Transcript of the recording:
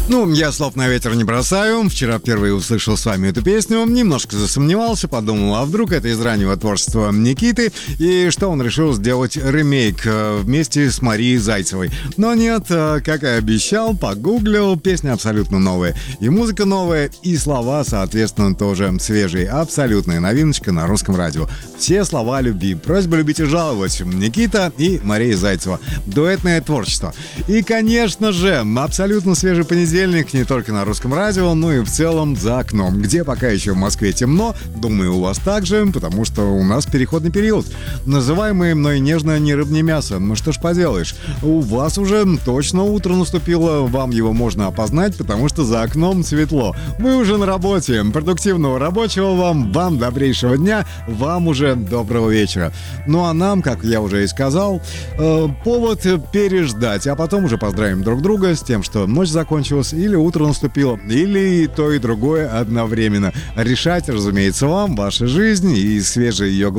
Ну, я слов на ветер не бросаю. Вчера впервые услышал с вами эту песню, немножко засомневался, подумал, а вдруг это из раннего творчества Никиты, и что он решил сделать ремейк вместе с Марией Зайцевой. Но нет, как и обещал, погуглил, песня абсолютно новая, и музыка новая, и слова, соответственно, тоже свежие. Абсолютная новиночка на русском радио. Все слова любви. Просьба любить и жаловать. Никита и Мария Зайцева. Дуэтное творчество. И, конечно же, абсолютно свежий понедельник, не только на русском радио, но и в целом за окном, где пока еще в Москве темно, думаю, у вас также, потому что у нас переходный период, называемый мной нежно ни рыба, ни мясо. Ну что ж поделаешь, у вас уже точно утро наступило, вам его можно опознать, потому что за окном светло. Вы уже на работе, продуктивного рабочего вам добрейшего дня, вам уже доброго вечера. Ну а нам, как я уже и сказал, повод переждать, а потом уже поздравим друг друга с тем, что ночь закончилась, или утро наступило, или и то, и другое одновременно. Решать, разумеется, вам, ваша жизнь и свежий ее